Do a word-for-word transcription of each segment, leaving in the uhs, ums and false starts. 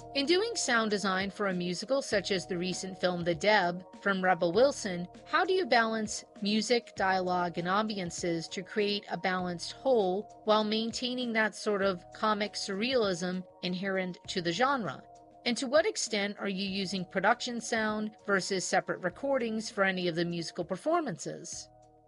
In doing sound design for a musical such as the recent film The Deb from Rebel Wilson, how do you balance music, dialogue, and ambiances to create a balanced whole while maintaining that sort of comic surrealism inherent to the genre? And to what extent are you using production sound versus separate recordings for any of the musical performances?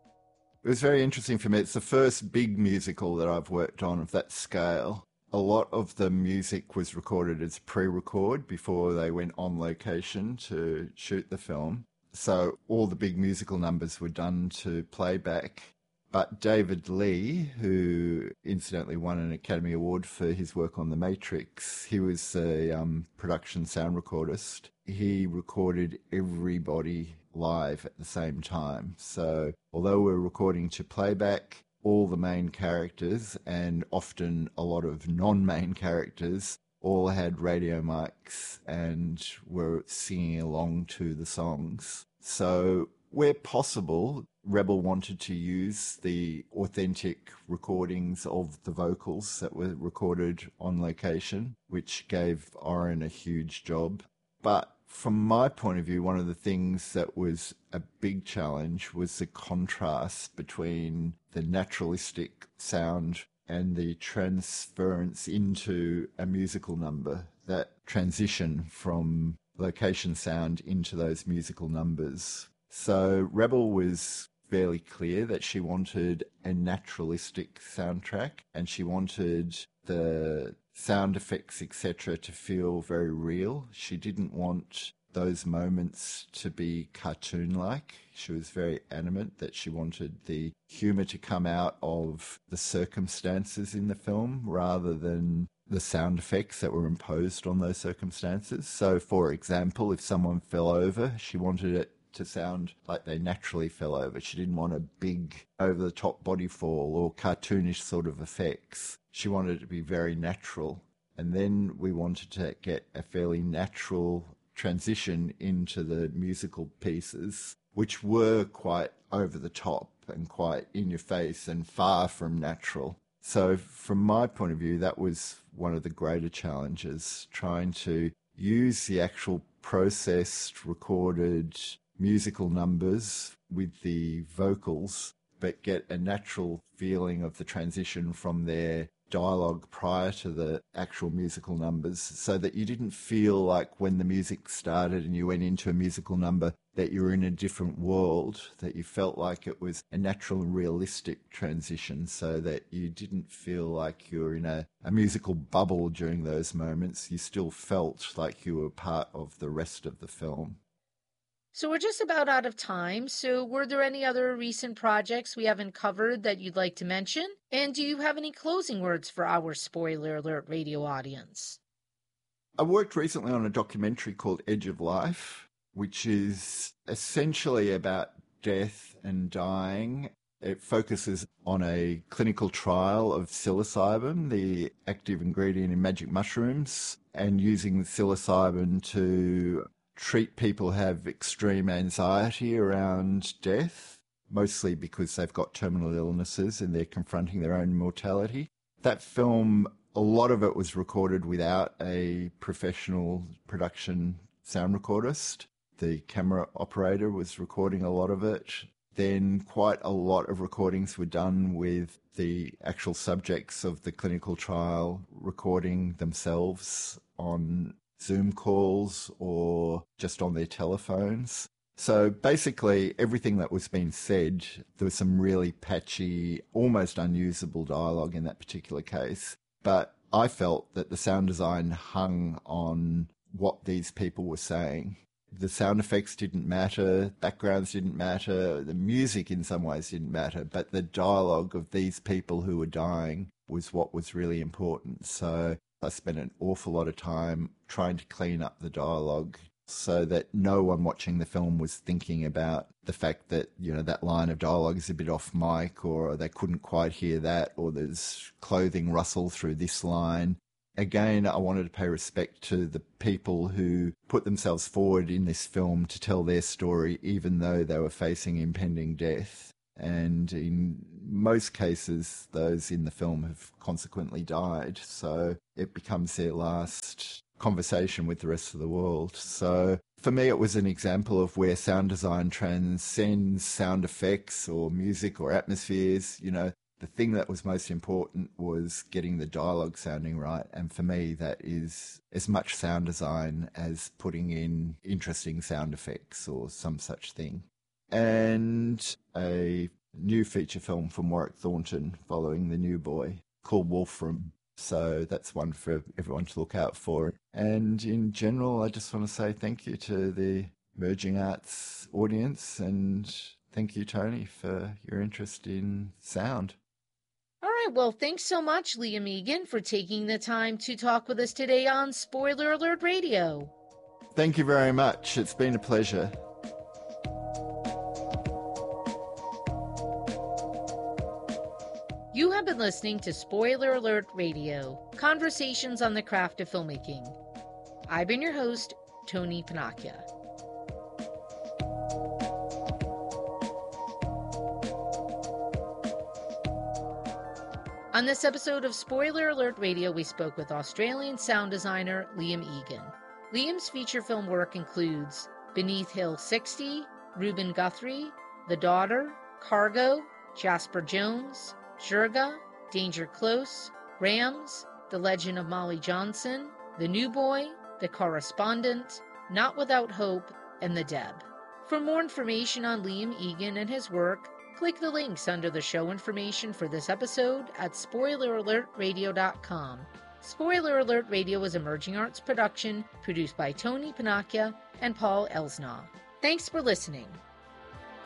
It was very interesting for me. It's the first big musical that I've worked on of that scale. A lot of the music was recorded as pre-record before they went on location to shoot the film. So all the big musical numbers were done to playback. But David Lee, who incidentally won an Academy Award for his work on The Matrix, he was a um, production sound recordist. He recorded everybody live at the same time. So although we're recording to playback, all the main characters and often a lot of non-main characters all had radio mics and were singing along to the songs. So where possible, Rebel wanted to use the authentic recordings of the vocals that were recorded on location, which gave Oren a huge job. But from my point of view, one of the things that was a big challenge was the contrast between the naturalistic sound and the transference into a musical number, that transition from location sound into those musical numbers. So Rebel was fairly clear that she wanted a naturalistic soundtrack and she wanted the sound effects, et cetera, to feel very real. She didn't want those moments to be cartoon-like. She was very adamant that she wanted the humour to come out of the circumstances in the film rather than the sound effects that were imposed on those circumstances. So, for example, if someone fell over, she wanted it to sound like they naturally fell over. She didn't want a big over-the-top body fall or cartoonish sort of effects. She wanted it to be very natural. And then we wanted to get a fairly natural transition into the musical pieces, which were quite over the top and quite in your face and far from natural. So from my point of view, that was one of the greater challenges, trying to use the actual processed, recorded musical numbers with the vocals, but get a natural feeling of the transition from their dialogue prior to the actual musical numbers, so that you didn't feel like when the music started and you went into a musical number that you were in a different world, that you felt like it was a natural and realistic transition, so that you didn't feel like you were in a, a musical bubble during those moments. You still felt like you were part of the rest of the film. So we're just about out of time. So were there any other recent projects we haven't covered that you'd like to mention? And do you have any closing words for our Spoiler Alert radio audience? I worked recently on a documentary called Edge of Life, which is essentially about death and dying. It focuses on a clinical trial of psilocybin, the active ingredient in magic mushrooms, and using psilocybin to treat people who have extreme anxiety around death, mostly because they've got terminal illnesses and they're confronting their own mortality. That film, a lot of it was recorded without a professional production sound recordist. The camera operator was recording a lot of it. Then quite a lot of recordings were done with the actual subjects of the clinical trial recording themselves on Zoom calls or just on their telephones. So basically everything that was being said, there was some really patchy, almost unusable dialogue in that particular case. But I felt that the sound design hung on what these people were saying. The sound effects didn't matter, backgrounds didn't matter, the music in some ways didn't matter, but the dialogue of these people who were dying was what was really important. So I spent an awful lot of time trying to clean up the dialogue so that no one watching the film was thinking about the fact that, you know, that line of dialogue is a bit off mic, or they couldn't quite hear that, or there's clothing rustle through this line. Again, I wanted to pay respect to the people who put themselves forward in this film to tell their story, even though they were facing impending death. And in most cases, those in the film have consequently died. So it becomes their last conversation with the rest of the world. So for me, it was an example of where sound design transcends sound effects or music or atmospheres. You know, the thing that was most important was getting the dialogue sounding right. And for me, that is as much sound design as putting in interesting sound effects or some such thing. And a new feature film from Warwick Thornton following The New Boy called Wolfram. So that's one for everyone to look out for. And in general, I just want to say thank you to the Emerging Arts audience, and thank you, Tony, for your interest in sound. All right, well, thanks so much, Liam Egan, for taking the time to talk with us today on Spoiler Alert Radio. Thank you very much. It's been a pleasure. You have been listening to Spoiler Alert Radio, conversations on the craft of filmmaking. I've been your host, Tony Panacchia. On this episode of Spoiler Alert Radio, we spoke with Australian sound designer Liam Egan. Liam's feature film work includes Beneath Hill sixty, Reuben Guthrie, The Daughter, Cargo, Jasper Jones, Jurga, Danger Close, Rams, The Legend of Molly Johnson, The New Boy, The Correspondent, Not Without Hope, and The Deb. For more information on Liam Egan and his work, click the links under the show information for this episode at spoiler alert radio dot com. Spoiler Alert Radio is Emerging Arts production produced by Tony Panacchia and Paul Elsnaugh. Thanks for listening.